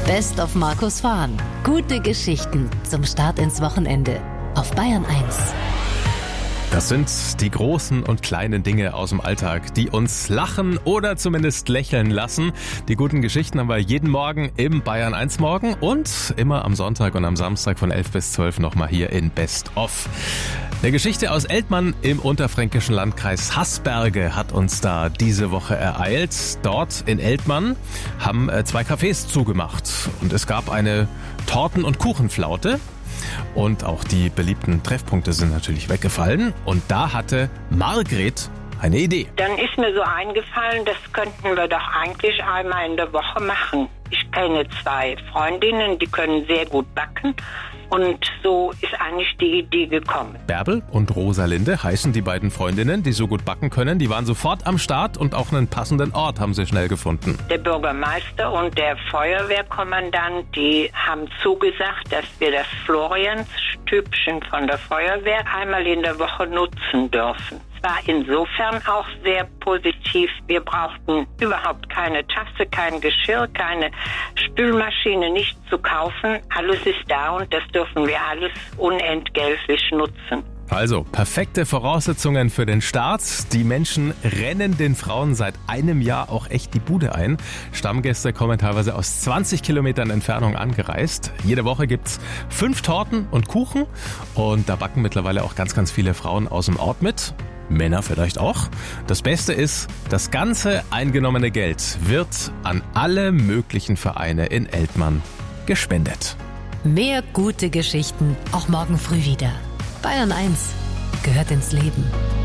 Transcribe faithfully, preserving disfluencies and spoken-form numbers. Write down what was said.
Best of Markus Fahn. Gute Geschichten zum Start ins Wochenende auf Bayern eins. Das sind die großen und kleinen Dinge aus dem Alltag, die uns lachen oder zumindest lächeln lassen. Die guten Geschichten haben wir jeden Morgen im Bayern eins Morgen und immer am Sonntag und am Samstag von elf bis zwölf nochmal hier in Best of. Eine Geschichte aus Eltmann im unterfränkischen Landkreis Haßberge hat uns da diese Woche ereilt. Dort in Eltmann haben zwei Cafés zugemacht und es gab eine Torten- und Kuchenflaute. Und auch die beliebten Treffpunkte sind natürlich weggefallen. Und da hatte Margret eine Idee. Dann ist mir so eingefallen, das könnten wir doch eigentlich einmal in der Woche machen. Ich kenne zwei Freundinnen, die können sehr gut backen. Und so ist eigentlich die Idee gekommen. Bärbel und Rosalinde heißen die beiden Freundinnen, die so gut backen können. Die waren sofort am Start und auch einen passenden Ort haben sie schnell gefunden. Der Bürgermeister und der Feuerwehrkommandant, die haben zugesagt, dass wir das Florians-Stübchen von der Feuerwehr einmal in der Woche nutzen dürfen. War insofern auch sehr positiv. Wir brauchten überhaupt keine Tasse, kein Geschirr, keine Spülmaschine, nichts zu kaufen. Alles ist da und das dürfen wir alles unentgeltlich nutzen. Also, perfekte Voraussetzungen für den Start. Die Menschen rennen den Frauen seit einem Jahr auch echt die Bude ein. Stammgäste kommen teilweise aus zwanzig Kilometern Entfernung angereist. Jede Woche gibt's fünf Torten und Kuchen und da backen mittlerweile auch ganz, ganz viele Frauen aus dem Ort mit. Männer vielleicht auch. Das Beste ist, das ganze eingenommene Geld wird an alle möglichen Vereine in Eltmann gespendet. Mehr gute Geschichten auch morgen früh wieder. Bayern eins gehört ins Leben.